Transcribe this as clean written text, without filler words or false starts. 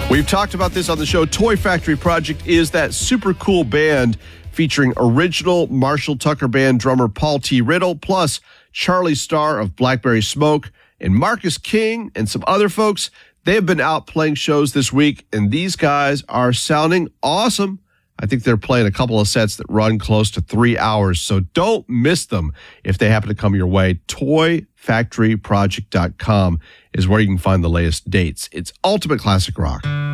We've talked about this on the show. Toy Factory Project is that super cool band featuring original Marshall Tucker Band drummer Paul T. Riddle, plus Charlie Starr of Blackberry Smoke, and Marcus King, and some other folks. They have been out playing shows this week, and these guys are sounding awesome. I think they're playing a couple of sets that run close to 3 hours, so don't miss them if they happen to come your way. ToyFactoryProject.com is where you can find the latest dates. It's ultimate classic rock.